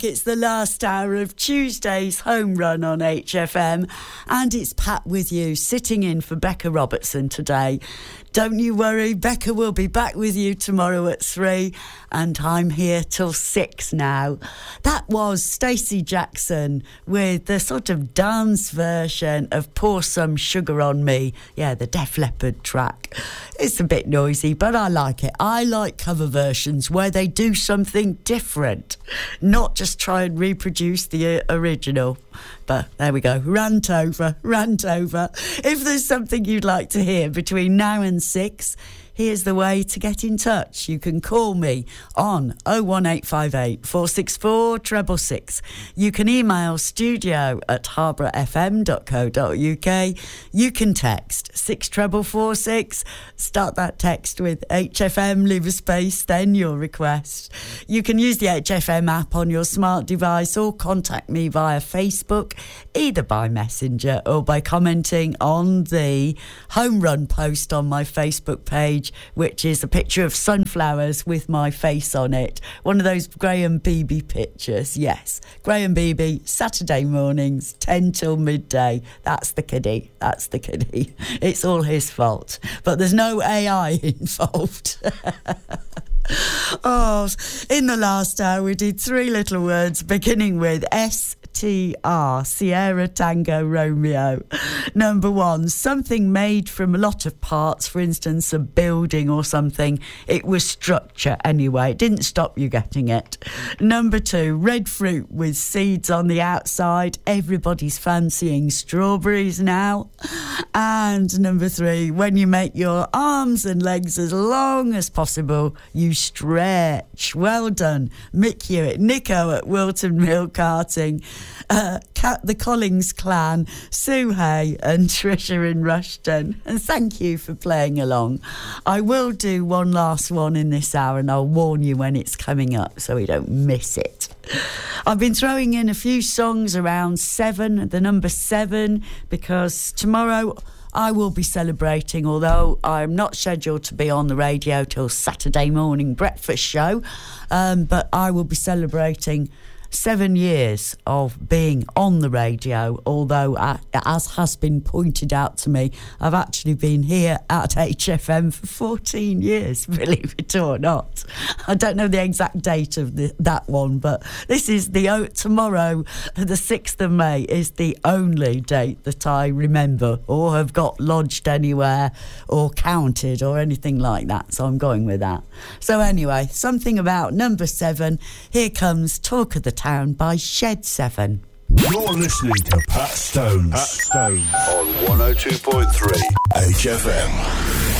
It's the last hour of Tuesday's Home Run on HFM, and it's Pat with you, sitting in for Becca Robertson today. Don't you worry, Becca will be back with you tomorrow at 3, and I'm here till 6 now. That was Stacey Jackson with the sort of dance version of Pour Some Sugar on Me. Yeah, the Def Leppard track. It's a bit noisy, but I like it. I like cover versions where they do something different, not just try and reproduce the original. But there we go, rant over. If there's something you'd like to hear between now and 6, here's the way to get in touch. You can call me on 01858 464 666. You can email studio@harbourfm.co.uk. You can text 64446. Start that text with HFM, leave a space, then your request. You can use the HFM app on your smart device or contact me via Facebook, either by Messenger or by commenting on the Home Run post on my Facebook page, which is a picture of sunflowers with my face on it. One of those Graham Beebe pictures, yes. Graham Beebe, Saturday mornings, 10 till midday. That's the kiddie. It's all his fault. But there's no AI involved. Oh, in the last hour, we did 3 little words beginning with STR, Sierra Tango Romeo. Number 1, something made from a lot of parts, for instance, a building or something. It was structure anyway. It didn't stop you getting it. Number 2, red fruit with seeds on the outside. Everybody's fancying strawberries now. And number 3, when you make your arms and legs as long as possible, you stretch. Well done, Mick Hewitt, Nico at Wilton Mill Karting, the Collins clan, Sue Hay and Trisha in Rushton. And thank you for playing along. I will do one last one in this hour, and I'll warn you when it's coming up so we don't miss it. I've been throwing in a few songs around 7, the number 7, because tomorrow I will be celebrating, although I'm not scheduled to be on the radio till Saturday morning breakfast show, but I will be celebrating 7 years of being on the radio, although, as has been pointed out to me, I've actually been here at HFM for 14 years, believe it or not. I don't know the exact date of that one, but this is tomorrow, the 6th of May, is the only date that I remember or have got lodged anywhere or counted or anything like that, so I'm going with that. So anyway, something about number 7. Here comes Talk of the Town by Shed 7. You're listening to Pat Stones. On 102.3 HFM.